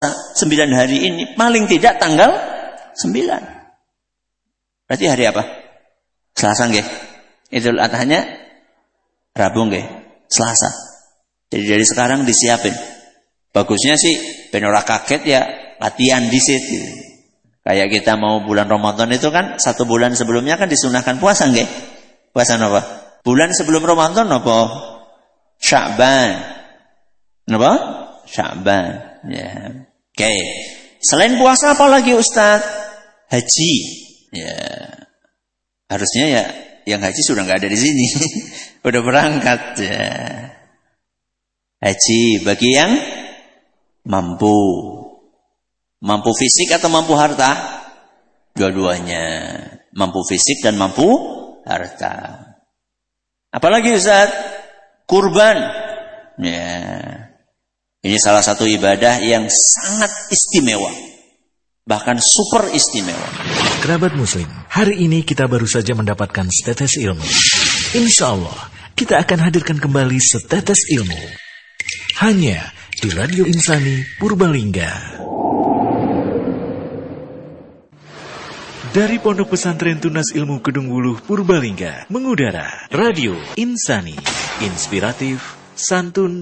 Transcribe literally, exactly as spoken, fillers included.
sembilan hari ini paling tidak tanggal sembilan. Berarti hari apa? Selasa nggih. Idul Adhanya Rabu nggih. Selasa. Jadi dari sekarang disiapin. Bagusnya sih ben ora kaget ya latihan dhisik. Kayak kita mau bulan Ramadan itu kan satu bulan sebelumnya kan disunahkan puasa nggih. Puasa apa? Bulan sebelum Ramadan apa? Sya'ban. Apa? Sya'ban. Ya. Oke. Okay. Selain puasa apa lagi Ustaz? Haji. Ya. Harusnya ya yang haji sudah enggak ada di sini. Udah berangkat ya. Haji bagi yang mampu. Mampu fisik atau mampu harta? Dua-duanya. Mampu fisik dan mampu harta. Apalagi Ustaz? Kurban. Ya. Ini salah satu ibadah yang sangat istimewa. Bahkan super istimewa. Kerabat Muslim, hari ini kita baru saja mendapatkan setetes ilmu. Insya Allah, kita akan hadirkan kembali setetes ilmu. Hanya di Radio Insani Purbalingga. Dari Pondok Pesantren Tunas Ilmu Kedung Wuluh Purbalingga, mengudara Radio Insani, inspiratif, santun,